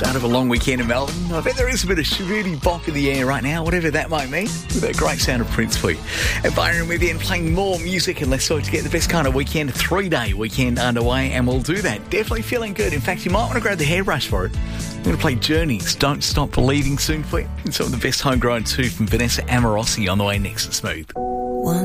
Start of a long weekend in Melbourne. I bet there is a bit of shooty bop in the air right now, whatever that might mean, with that great sound of Prince for you. And Byron with you and playing more music, and let's talk to get the best kind of weekend, a 3-day weekend underway, and we'll do that. Definitely feeling good. In fact, you might want to grab the hairbrush for it. I'm going to play Journey's Don't Stop Believing soon for you. And some of the best homegrown too from Vanessa Amorosi on the way next to Smooth.